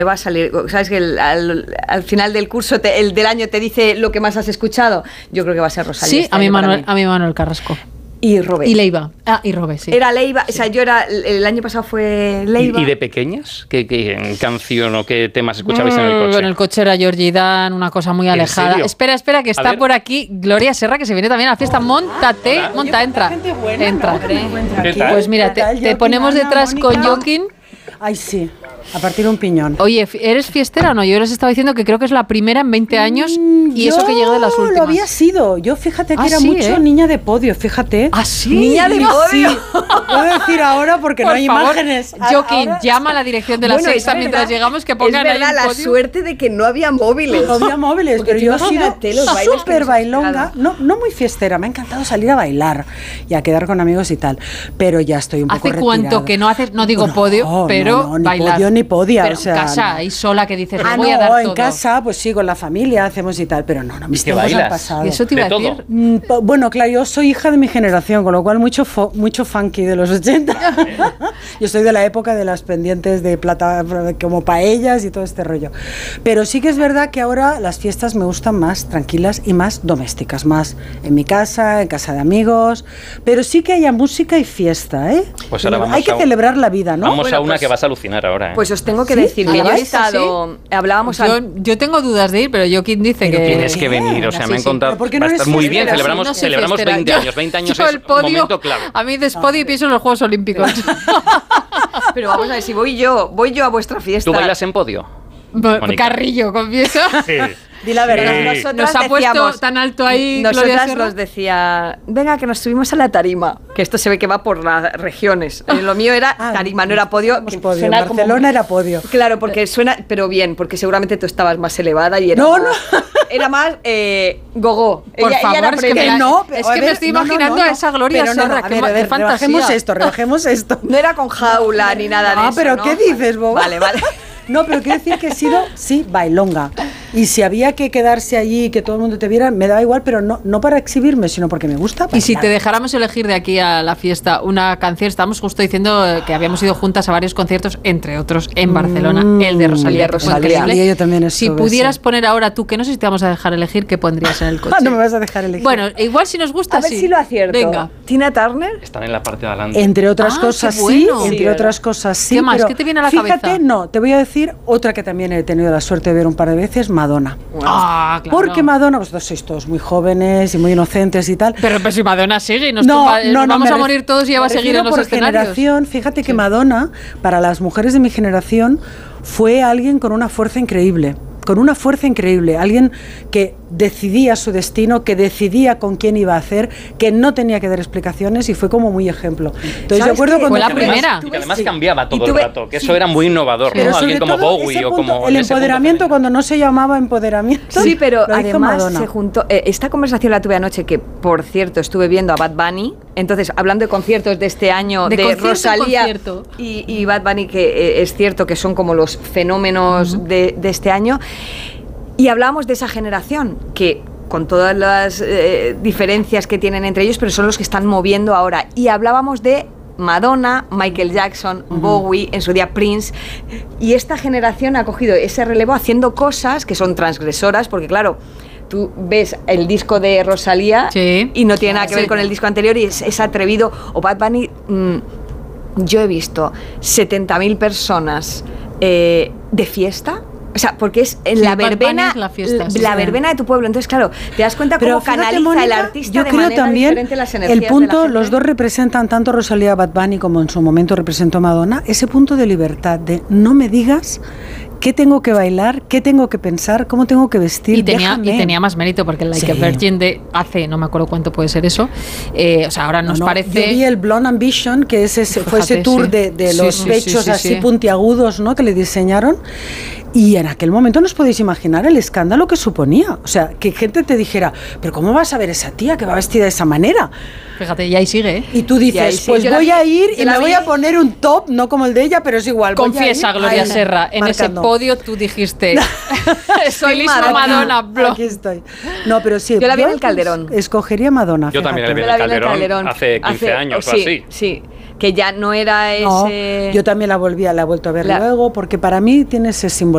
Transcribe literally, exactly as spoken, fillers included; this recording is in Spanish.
va a salir, sabes que el, al, al final del curso te, el del año te dice lo que más has escuchado. Yo creo que va a ser Rosalía. Sí, este a mi año Manuel, mí. a mi Manuel Carrasco. Y Robé. Y Leiva. Ah, y Robé, sí. Era Leiva, o sea, yo era, el año pasado fue Leiva. ¿Y, y de pequeñas? ¿Qué, qué canción o qué temas escuchabais en el coche? En el coche era Georgie Dan, una cosa muy alejada. Espera, espera, que está por aquí Gloria Serra, que se viene también a la fiesta. Móntate, Hola. monta, Oye, entra. gente buena, entra. ¿no? Que me encuentra aquí. Pues mira, te, te ponemos detrás con Joaquín. Ay, sí, a partir de un piñón. Oye, ¿eres fiestera o no? Yo les estaba diciendo que creo que es la primera en veinte años mm, y eso que llego de las últimas. Lo había sido. Yo fíjate que ah, era sí, mucho ¿eh? niña de podio, fíjate. ¿Ah, sí? Niña de Dios, podio. Sí. Puedo decir ahora porque Por no hay favor, imágenes. Joaquín, Ahora... llama a la dirección de la bueno, sexta mientras llegamos que pongan es verdad, ahí un la podio. suerte de que no había móviles. No había móviles, porque pero yo he sido súper bailonga. No, no muy fiestera, me ha encantado salir a bailar y a quedar con amigos y tal. Pero ya estoy un poco ¿Hace retirada. cuánto que no haces, no digo podio, no, pero no, no, ni bailar? podio ni podia, pero o sea, en casa, no. ahí sola que dices, Ah, me voy no, a dar en todo. casa, pues sí, con la familia hacemos y tal, pero no, no, mis tiempos han pasado. ¿Y eso te iba ¿De a decir? todo? Mm, po- Bueno, claro, yo soy hija de mi generación, con lo cual mucho fo- mucho funky de los ochenta. Yo soy de la época de las pendientes de plata, como paellas y todo este rollo. Pero sí que es verdad que ahora las fiestas me gustan más tranquilas y más domésticas, más en mi casa, en casa de amigos, pero sí que haya música y fiesta, ¿eh? Pues ahora vamos Hay que a un- celebrar la vida, ¿no? Vamos Bueno, a una pues- que vas a alucinar ahora, ¿eh? Pues os tengo que ¿Sí? decir ¿Ah, que yo he vais? estado, hablábamos Yo, al- yo tengo dudas de ir, pero Joaquín dice Pero que... Tienes que venir, o sea, me han Sí, sí. contado. ¿Pero por qué Va no a estar eres muy bien, fiestera? celebramos, No soy celebramos fiestera. veinte Yo- años. veinte años yo es el un podio, momento clave. A mí des podio y pienso en los Juegos Olímpicos. pero vamos a ver, si voy yo, voy yo a vuestra fiesta. ¿Tú bailas en podio? Mónica. Carrillo, confieso. Sí. Di la verdad. Sí. Nosotras Nos ha puesto decíamos- tan alto ahí Gloria Nosotras Serra. nos decía, venga, que nos subimos a la tarima. Que esto se ve que va por las regiones. Eh, Lo mío era Ah, tarima, no era podio. que podio. suena En como- Barcelona era podio. Claro, porque suena, pero bien, porque seguramente tú estabas más elevada y era No, más, no. era más eh, gogó. Por ella, ella favor, era es que, me premia. la- no, es a que me ver, estoy no, no, imaginando no, a no. esa Gloria Pero no, no, Serra. a qué ver, ma- a qué ver, fantasía. rebajemos esto, rebajemos esto. No era con jaula ni nada de Ah, eso. pero ¿no? ¿qué dices, boba? Vale, vale. No, pero quiero decir que he sido, sí, bailonga. Y si había que quedarse allí y que todo el mundo te viera, me daba igual, pero no, no para exhibirme, sino porque me gusta bailar. Y si te dejáramos elegir de aquí a la fiesta una canción, estábamos justo diciendo eh, que habíamos ido juntas a varios conciertos, entre otros en Barcelona, Mm, el de Rosalía. el de que fue Rosalía. increíble. Sí, yo también Si estuve, pudieras sí. poner ahora tú, que no sé si te vamos a dejar elegir, ¿qué pondrías en el coche? Ah, no me vas a dejar elegir. Bueno, igual si nos gusta, A ver sí. si lo acierto. Venga. Tina Turner. Están en la parte de adelante. Entre otras Ah, cosas qué sí, bueno. entre Sí, otras cosas sí. ¿Qué más? pero ¿Qué te viene a la fíjate, cabeza? no, te voy a decir otra que también he tenido la suerte de ver un par de veces, Madonna. Ah, claro. Porque Madonna, vosotros sois todos muy jóvenes y muy inocentes y tal. Pero, pero si Madonna sigue y nos No, tumba- no, no, vamos me a ref- morir todos y ella va a me seguir refiero en los por escenarios. generación. Fíjate que Madonna, para las mujeres de mi generación, fue alguien con una fuerza increíble. Con una fuerza increíble, alguien que decidía su destino, que decidía con quién iba a hacer, que no tenía que dar explicaciones y fue como muy ejemplo. Entonces yo ¿Sabes acuerdo qué? cuando Fue la Y además- primera. Y que además Sí. cambiaba todo Y tuve- el rato, que eso sí. era muy innovador, Pero ¿no? sobre Alguien como todo Bowie ese o punto, como... el en ese punto empoderamiento femenino. cuando no se llamaba empoderamiento. Sí, pero lo hizo además Madonna. se juntó. eh, esta conversación la tuve anoche, que por cierto estuve viendo a Bad Bunny. Entonces, hablando de conciertos de este año, De de, concierto en Rosalía concierto. y, y Bad Bunny, que eh, es cierto que son como los fenómenos uh-huh. de, de este año. Y hablábamos de esa generación que, con todas las eh, diferencias que tienen entre ellos, pero son los que están moviendo ahora. Y hablábamos de Madonna, Michael Jackson, uh-huh. Bowie, en su día Prince, y esta generación ha cogido ese relevo haciendo cosas que son transgresoras, porque claro, tú ves el disco de Rosalía sí. y no tiene nada que sí. ver con el disco anterior y es, es atrevido. O Bad Bunny, mmm, yo he visto setenta mil personas eh, de fiesta. O sea, porque es en sí, la verbena, es la, fiesta, la, sí, la sí. verbena de tu pueblo. Entonces, claro, te das cuenta Pero cómo fíjate, canaliza Mónica, el artista yo de creo manera también diferente las energías el punto, de la gente. los dos representan, tanto Rosalía Bad Bunny como en su momento representó Madonna, ese punto de libertad, de no me digas qué tengo que bailar, qué tengo que pensar, cómo tengo que vestir. Y tenía, déjame. y tenía más mérito porque el Like Sí. a Virgin de hace, no me acuerdo cuánto puede ser eso, eh, o sea, ahora nos no, no, parece... Yo vi el Blonde Ambition, que es ese, fue ese Fíjate, tour sí. de, de Sí, los sí, pechos sí, sí, así sí. puntiagudos, ¿no?, que le diseñaron. Y en aquel momento no os podéis imaginar el escándalo que suponía. O sea, que gente te dijera, pero ¿cómo vas a ver esa tía que va vestida de esa manera? Fíjate, y ahí sigue, ¿eh? Y tú dices, Y ahí sí, pues yo la voy vi- a ir yo y la me voy vi- a poner un top, no como el de ella, pero es igual. voy a Confiesa, ir Gloria ahí, Serra, en marcando. ese podio tú dijiste Soy estilismo Madonna. Madonna, bro. Aquí estoy. No, pero sí. Yo la vi en el Calderón. Escogería Madonna. Yo también la vi Yo en el la vi en el Calderón hace quince años o sí, así. Sí, que ya no era No, ese... yo también la volví, a- la he vuelto a ver La- luego, porque para mí tiene ese símbolo.